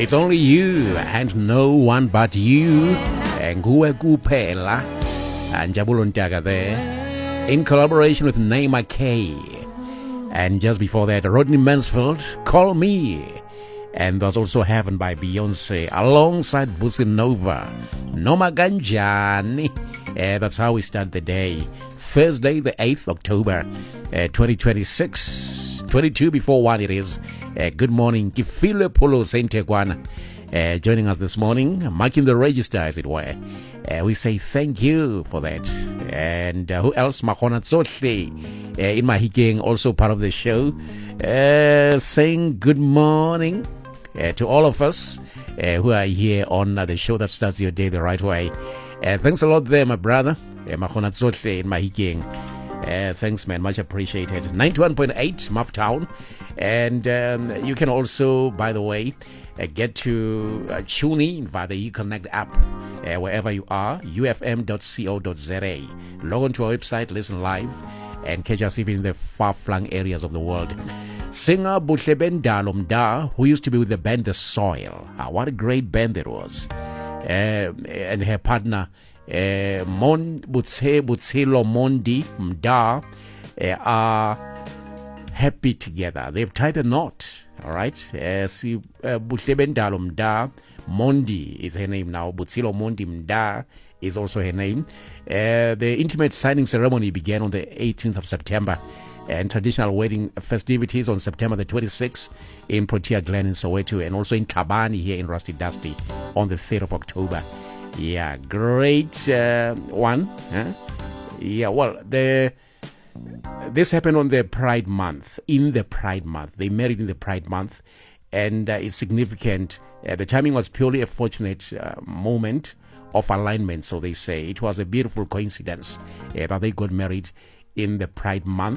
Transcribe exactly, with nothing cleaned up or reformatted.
It's only you and no one but you. Nguwe kuphela. And Jabulo Ntaga there. In collaboration with Naima K. And just before that, Rodney Mansfield, Call Me. And there's also Heaven by Beyonce alongside Vusi Nova. Noma Ganjani. Uh, that's how we start the day. Thursday, the eighth of October, uh, twenty twenty-six. twenty-two before one it is. Uh, good morning. Kifile Polo Saint-Egwana. Uh, joining us this morning, marking the register, as it were. Uh, we say thank you for that. And uh, who else? Makona Tsohle uh, in Mahikeng, also part of the show, uh, saying good morning uh, to all of us uh, who are here on uh, the show that starts your day the right way. Uh, thanks a lot there, my brother. Uh, Makona Tsohle in Mahikeng. Uh, thanks, man. Much appreciated. ninety-one point eight, Muff Town. And um, you can also, by the way, uh, get to uh, tune in via the eConnect app uh, wherever you are, u f m dot co dot z a. Log on to our website, listen live, and catch us even in the far-flung areas of the world. Singer Buhleben Dalomda, who used to be with the band The Soil. Ah, what a great band that was. Uh, and her partner, uh, Mon Butse Butselo Mondi Mda, uh, are happy together. They've tied a knot. All right. Uh, see, Buhleben Dalomda, Mondi is her name now. Butsilo Mondi Mda is also her name. Uh, the intimate signing ceremony began on the eighteenth of September, and traditional wedding festivities on September the twenty-sixth in Protea Glen in Soweto, and also in Tabani here in Rusty Dusty on the third of October. Yeah, great uh, one. Huh? Yeah, well, the this happened on the Pride Month. In the Pride Month, they married in the Pride Month, and uh, it's significant. Uh, the timing was purely a fortunate uh, moment of alignment, so they say. It was a beautiful coincidence uh, that they got married in the Pride Month.